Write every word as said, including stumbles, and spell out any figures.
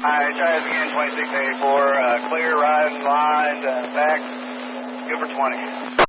Hi, try us again, twenty-six eighty-four, uh, clear, riding line, uh, back, good for twenty.